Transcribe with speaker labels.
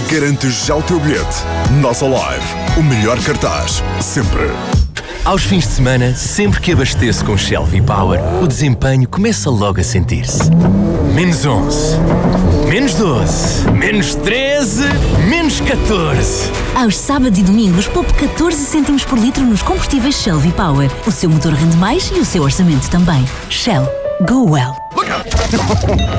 Speaker 1: Garante já o teu bilhete. Nossa Live, o melhor cartaz, sempre.
Speaker 2: Aos fins de semana, sempre que abasteço com Shell V-Power, o desempenho começa logo a sentir-se. Menos 11, menos 12, menos 13, menos 14.
Speaker 3: Aos sábados e domingos, poupe 14 cêntimos por litro nos combustíveis Shell V-Power. O seu motor rende mais e o seu orçamento também. Shell. Go well.